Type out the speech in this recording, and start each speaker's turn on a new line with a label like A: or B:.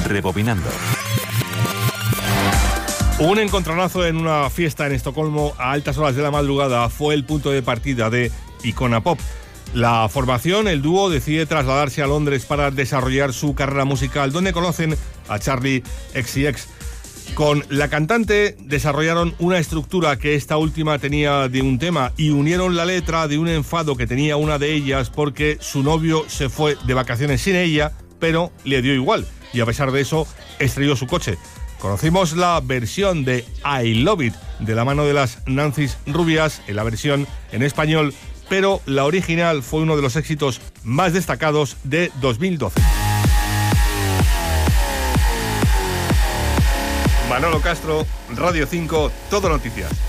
A: Rebobinando.
B: Un encontronazo en una fiesta en Estocolmo a altas horas de la madrugada fue el punto de partida de Icona Pop. La formación, el dúo, decide trasladarse a Londres para desarrollar su carrera musical, donde conocen a Charli XCX. Con la cantante desarrollaron una estructura que esta última tenía de un tema y unieron la letra de un enfado que tenía una de ellas porque su novio se fue de vacaciones sin ella, pero le dio igual y a pesar de eso estrelló su coche. Conocimos la versión de I Love It de la mano de las Nancy's Rubias, en la versión en español, pero la original fue uno de los éxitos más destacados de 2012. Manolo Castro, Radio 5, Todo Noticias.